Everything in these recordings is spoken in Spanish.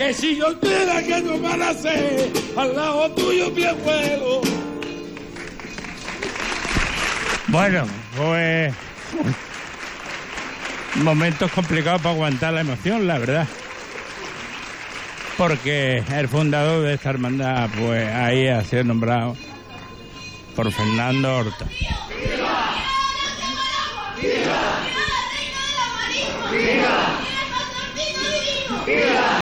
que si yo tuviera que tomar la sed, al lado tuyo viejuelo. Bueno, pues momentos complicados para aguantar la emoción, la verdad. Porque el fundador de esta hermandad, pues ahí ha sido nombrado por Fernando Horta. ¡Viva! ¡Viva! ¡Viva! ¡Viva! ¡Viva!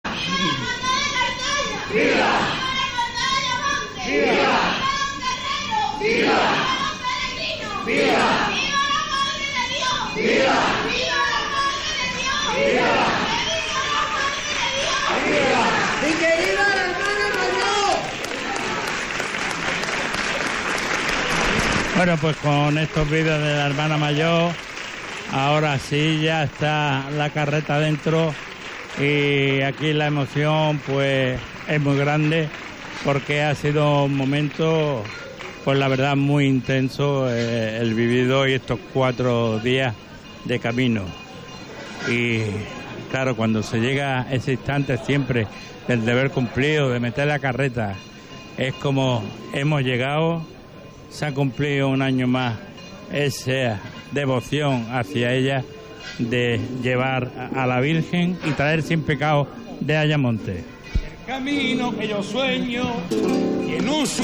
Bueno, pues con estos vídeos de la hermana mayor, ahora sí ya está la carreta dentro y aquí la emoción pues es muy grande porque ha sido un momento, pues la verdad muy intenso el vivido y estos 4 días de camino. Y claro, cuando se llega a ese instante siempre del deber cumplido, de meter la carreta, es como hemos llegado. Se ha cumplido un año más esa devoción hacia ella de llevar a la Virgen y traer sin pecado de Ayamonte. El camino que yo sueño y en un